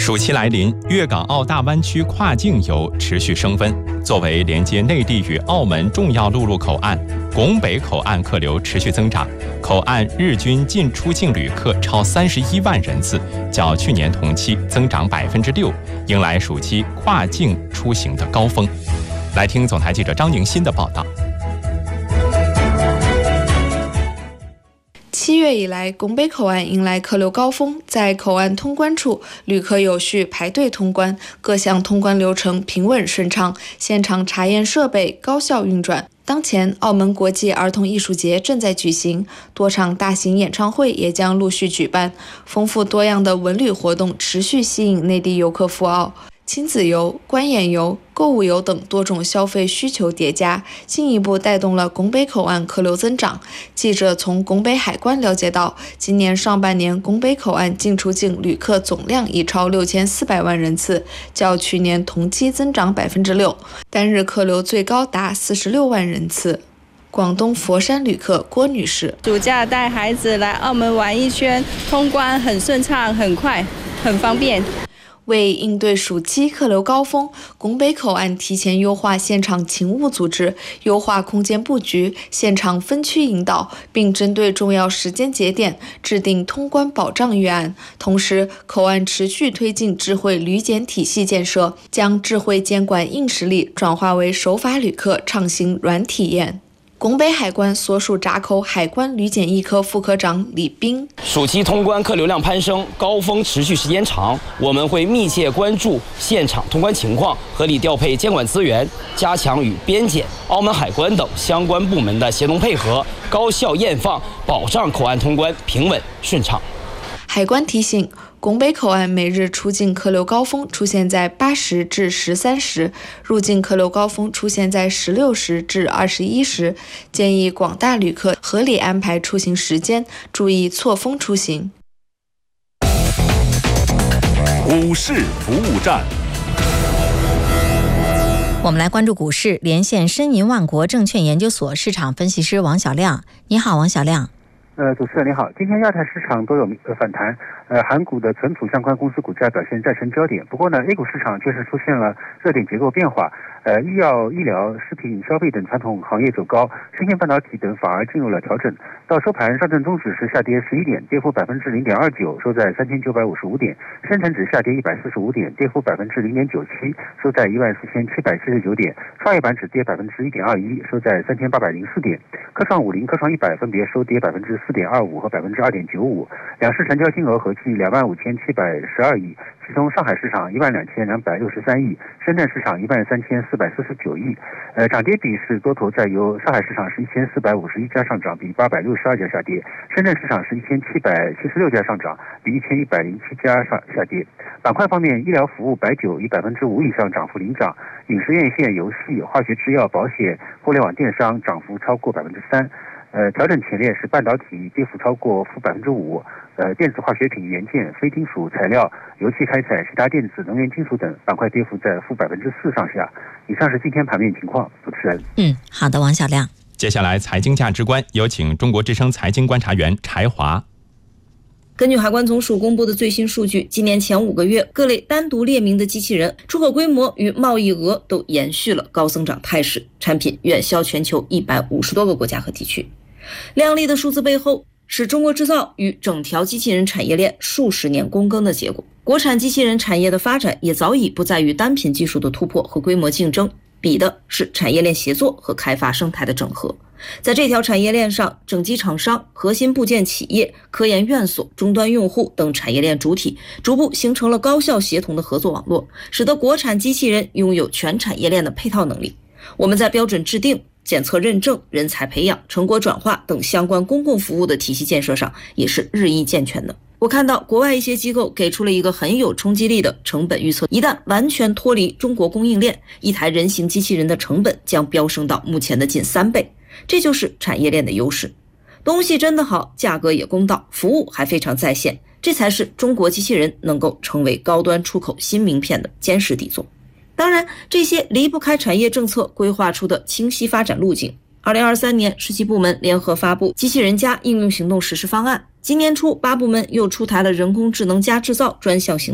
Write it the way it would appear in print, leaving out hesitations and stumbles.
暑期来临，粤港澳大湾区跨境游持续升温。作为连接内地与澳门重要陆路口岸，拱北口岸客流持续增长，口岸日均进出境旅客超31万人次，较去年同期增长6%，迎来暑期跨境出行的高峰。来听总台记者张宁新的报道。 7月以来，拱北口岸迎来客流高峰，在口岸通关处，旅客有序排队通关，各项通关流程平稳顺畅，现场查验设备高效运转。当前，澳门国际儿童艺术节正在举行，多场大型演唱会也将陆续举办，丰富多样的文旅活动持续吸引内地游客赴澳。亲子游、观演游、购物游等多种消费需求叠加，进一步带动了拱北口岸客流增长。记者从拱北海关了解到，今年上半年拱北口岸进出境旅客总量已超6400万人次，较去年同期增长6%，单日客流最高达46万人次。广东佛山旅客郭女士： 暑假带孩子来澳门玩一圈，通关很顺畅、很快、很方便。 为应对暑期客流高峰，拱北口岸提前优化现场勤务组织，优化空间布局，现场分区引导，并针对重要时间节点制定通关保障预案。同时，口岸持续推进智慧旅检体系建设，将智慧监管硬实力转化为守法旅客畅行软体验。拱北海关所属闸口海关旅检一科副科长李斌： 暑期通关客流量攀升，高峰持续时间长，我们会密切关注现场通关情况，合理调配监管资源，加强与边检、澳门海关等相关部门的协同配合，高效验放，保障口岸通关平稳顺畅。 海关提醒，拱北口岸每日出境客流高峰出现在8时至13时，入境客流高峰出现在16时至21时，建议广大旅客合理安排出行时间，注意错峰出行。 股市服务站， 我们来关注股市，连线申银万国证券研究所市场分析师王小亮。你好，王小亮。 主持人你好，今天亚太市场都有反弹，韩股的存储相关公司股价表现再成焦点。不过呢 ，A 股市场确实出现了热点结构变化，医药、医疗、食品、消费等传统行业走高，芯片半导体等反而进入了调整。到收盘，上证综指是下跌11点，跌幅0.29%，收在3955点；深成指下跌145点，跌幅0.97%，收在14779点；创业板指跌1.21%，收在3804点；科创50、科创100分别收跌4.25%和2.95%，两市成交金额合计25712亿，其中上海市场12263亿，深圳市场13449亿。涨跌比是多头在优，上海市场是1451家上涨，比862家下跌；深圳市场是1776家上涨，比1107家下跌。板块方面，医疗服务、白酒以5%以上涨幅领涨，影视院线、游戏、化学制药、保险、互联网电商涨幅超过3%。调整前列是半导体跌幅超过-5%，电子化学品、元件、非金属材料、油气开采、其他电子、能源金属等板块跌幅在-4%上下。以上是今天盘面情况，主持人。 好的，王小亮。 接下来财经价值观，有请中国之声财经观察员柴华。 根据海关总署公布的最新数据，今年前5个月，各类单独列明的机器人出口规模与贸易额都延续了高增长态势，产品远销全球150多个国家和地区。亮丽的数字背后，是中国制造与整条机器人产业链数十年躬耕的结果。国产机器人产业的发展也早已不在于单品技术的突破和规模竞争，比的是产业链协作和开发生态的整合。在这条产业链上，整机厂商、核心部件企业、科研院所、终端用户等产业链主体逐步形成了高效协同的合作网络，使得国产机器人拥有全产业链的配套能力。我们在标准制定、检测认证、人才培养、成果转化等相关公共服务的体系建设上也是日益健全的。我看到国外一些机构给出了一个很有冲击力的成本预测，一旦完全脱离中国供应链，一台人形机器人的成本将飙升到目前的近3倍，这就是产业链的优势。东西真的好，价格也公道，服务还非常在线，这才是中国机器人能够成为高端出口新名片的坚实底座。当然，这些离不开产业政策规划出的清晰发展路径。2023年17部门联合发布机器人加应用行动实施方案，今年初8部门又出台了人工智能加制造专项行动